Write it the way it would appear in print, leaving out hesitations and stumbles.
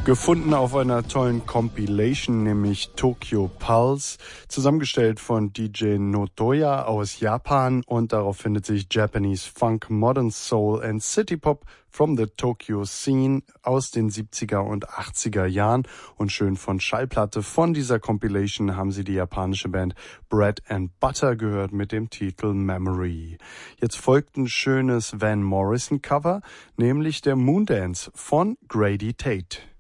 Gefunden auf einer tollen Compilation, nämlich Tokyo Pulse, zusammengestellt von DJ Notoya aus Japan, und darauf findet sich Japanese Funk, Modern Soul and City Pop from the Tokyo Scene aus den 70er und 80er Jahren. Und schön von Schallplatte von dieser Compilation haben Sie die japanische Band Bread and Butter gehört mit dem Titel Memory. Jetzt folgt ein schönes Van Morrison Cover, nämlich der Moondance von Grady Tate.